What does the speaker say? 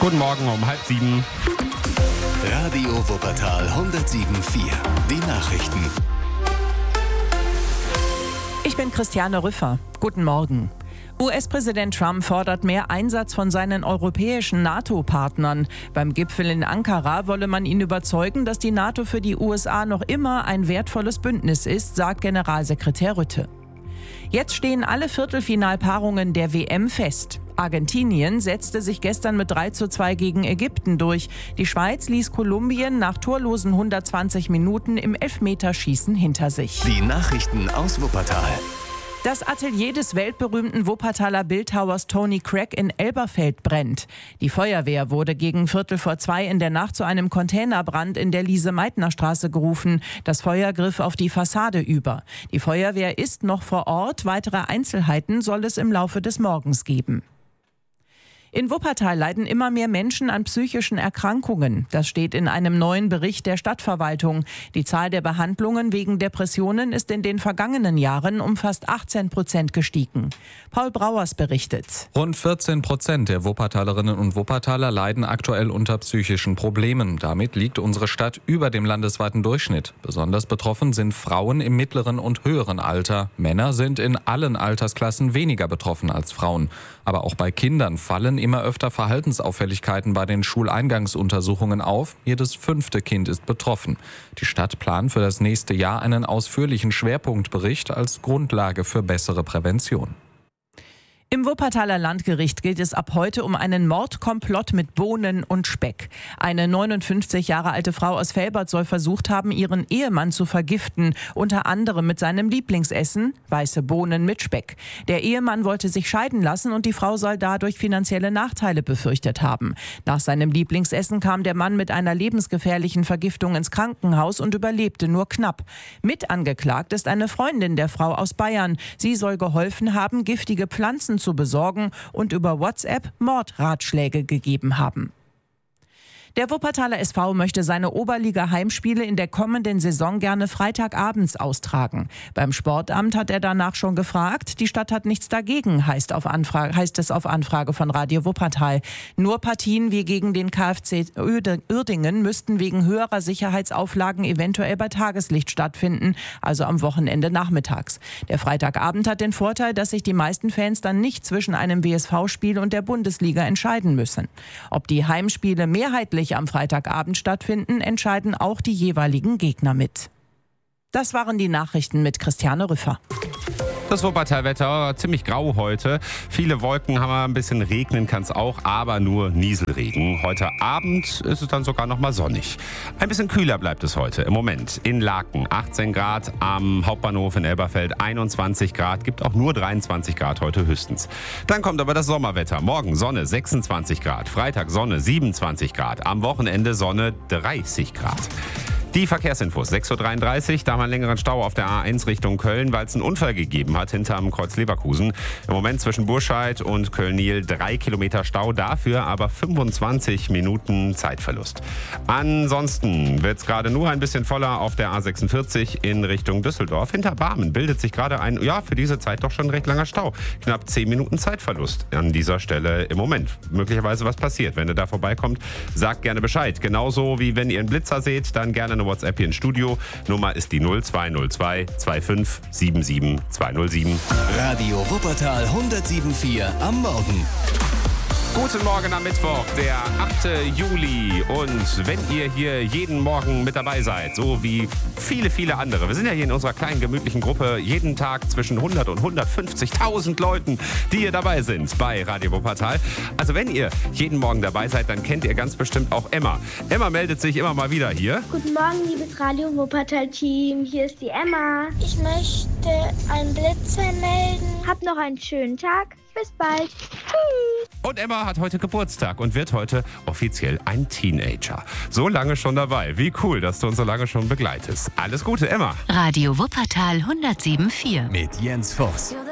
Guten Morgen um 6:30. Radio Wuppertal 107.4. Die Nachrichten. Ich bin Christiane Rüffer. Guten Morgen. US-Präsident Trump fordert mehr Einsatz von seinen europäischen NATO-Partnern. Beim Gipfel in Ankara wolle man ihn überzeugen, dass die NATO für die USA noch immer ein wertvolles Bündnis ist, sagt Generalsekretär Rutte. Jetzt stehen alle Viertelfinalpaarungen der WM fest. Argentinien setzte sich gestern mit 3:2 gegen Ägypten durch. Die Schweiz ließ Kolumbien nach torlosen 120 Minuten im Elfmeterschießen hinter sich. Die Nachrichten aus Wuppertal. Das Atelier des weltberühmten Wuppertaler Bildhauers Tony Craig in Elberfeld brennt. Die Feuerwehr wurde gegen 1:45 in der Nacht zu einem Containerbrand in der Lise-Meitner-Straße gerufen. Das Feuer griff auf die Fassade über. Die Feuerwehr ist noch vor Ort. Weitere Einzelheiten soll es im Laufe des Morgens geben. In Wuppertal leiden immer mehr Menschen an psychischen Erkrankungen. Das steht in einem neuen Bericht der Stadtverwaltung. Die Zahl der Behandlungen wegen Depressionen ist in den vergangenen Jahren um fast 18% gestiegen. Paul Brauers berichtet. Rund 14% der Wuppertalerinnen und Wuppertaler leiden aktuell unter psychischen Problemen. Damit liegt unsere Stadt über dem landesweiten Durchschnitt. Besonders betroffen sind Frauen im mittleren und höheren Alter. Männer sind in allen Altersklassen weniger betroffen als Frauen. Aber auch bei Kindern fallen immer öfter Verhaltensauffälligkeiten bei den Schuleingangsuntersuchungen auf. Jedes 5. Kind ist betroffen. Die Stadt plant für das nächste Jahr einen ausführlichen Schwerpunktbericht als Grundlage für bessere Prävention. Im Wuppertaler Landgericht geht es ab heute um einen Mordkomplott mit Bohnen und Speck. Eine 59 Jahre alte Frau aus Velbert soll versucht haben, ihren Ehemann zu vergiften, unter anderem mit seinem Lieblingsessen, weiße Bohnen mit Speck. Der Ehemann wollte sich scheiden lassen und die Frau soll dadurch finanzielle Nachteile befürchtet haben. Nach seinem Lieblingsessen kam der Mann mit einer lebensgefährlichen Vergiftung ins Krankenhaus und überlebte nur knapp. Mit angeklagt ist eine Freundin der Frau aus Bayern. Sie soll geholfen haben, giftige Pflanzen zu besorgen und über WhatsApp Mordratschläge gegeben haben. Der Wuppertaler SV möchte seine Oberliga-Heimspiele in der kommenden Saison gerne freitagabends austragen. Beim Sportamt hat er danach schon gefragt. Die Stadt hat nichts dagegen, heißt es auf Anfrage von Radio Wuppertal. Nur Partien wie gegen den KfC Uerdingen müssten wegen höherer Sicherheitsauflagen eventuell bei Tageslicht stattfinden, also am Wochenende nachmittags. Der Freitagabend hat den Vorteil, dass sich die meisten Fans dann nicht zwischen einem WSV-Spiel und der Bundesliga entscheiden müssen. Ob die Heimspiele mehrheitlich am Freitagabend stattfinden, entscheiden auch die jeweiligen Gegner mit. Das waren die Nachrichten mit Christiane Rüffer. Das Wuppertal-Wetter ziemlich grau heute. Viele Wolken haben wir, ein bisschen regnen kann es auch, aber nur Nieselregen. Heute Abend ist es dann sogar noch mal sonnig. Ein bisschen kühler bleibt es heute im Moment. In Laken 18 Grad, am Hauptbahnhof in Elberfeld 21 Grad, gibt auch nur 23 Grad heute höchstens. Dann kommt aber das Sommerwetter. Morgen Sonne 26 Grad, Freitag Sonne 27 Grad, am Wochenende Sonne 30 Grad. Die Verkehrsinfos, 6:33 Uhr, da haben wir einen längeren Stau auf der A1 Richtung Köln, weil es einen Unfall gegeben hat hinterm Kreuz Leverkusen. Im Moment zwischen Burscheid und Köln-Niel 3 Kilometer Stau, dafür aber 25 Minuten Zeitverlust. Ansonsten wird es gerade nur ein bisschen voller auf der A46 in Richtung Düsseldorf. Hinter Barmen bildet sich gerade ein, für diese Zeit doch schon recht langer Stau. Knapp 10 Minuten Zeitverlust an dieser Stelle im Moment. Möglicherweise was passiert. Wenn ihr da vorbeikommt, sagt gerne Bescheid. Genauso wie wenn ihr einen Blitzer seht, dann gerne eine WhatsApp hier ins Studio. Nummer ist die 0202 25 77 207. Radio Wuppertal 107.4 am Morgen. Guten Morgen am Mittwoch, der 8. Juli. Und wenn ihr hier jeden Morgen mit dabei seid, so wie viele, viele andere. Wir sind ja hier in unserer kleinen, gemütlichen Gruppe jeden Tag zwischen 100 und 150.000 Leuten, die hier dabei sind bei Radio Wuppertal. Also wenn ihr jeden Morgen dabei seid, dann kennt ihr ganz bestimmt auch Emma. Emma meldet sich immer mal wieder hier. Guten Morgen, liebes Radio Wuppertal-Team. Hier ist die Emma. Ich möchte einen Blitzer melden. Habt noch einen schönen Tag. Bis bald. Tschüss. Und Emma hat heute Geburtstag und wird heute offiziell ein Teenager. So lange schon dabei. Wie cool, dass du uns so lange schon begleitest. Alles Gute, Emma. Radio Wuppertal 107.4. Mit Jens Voss.